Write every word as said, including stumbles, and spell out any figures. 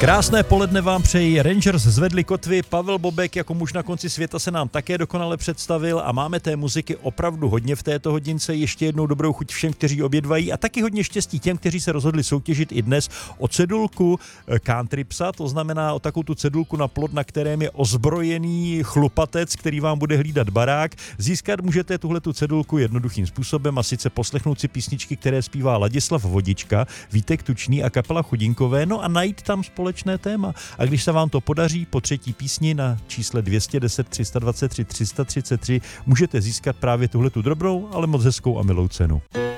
Krásné poledne vám přeji. Rangers zvedli kotvy, Pavel Bobek jako muž na konci světa se nám také dokonale představil a máme té muziky opravdu hodně v této hodince. Ještě jednou dobrou chuť všem, kteří obědvají a taky hodně štěstí těm, kteří se rozhodli soutěžit i dnes o cedulku Country Psa, to znamená o takovou tu cedulku na plot, na kterém je ozbrojený chlupatec, který vám bude hlídat barák. Získat můžete tuhletu cedulku jednoduchým způsobem a sice poslechnout si písničky, které zpívá Ladislav Vodička, Vítek Tučný a kapela Chudinkové, no a najít tam společné téma. A když se vám to podaří, po třetí písni na čísle dvě stě deset, tři sta dvacet tři, tři sta třicet tři můžete získat právě tuhletu drobnou, ale moc hezkou a milou cenu.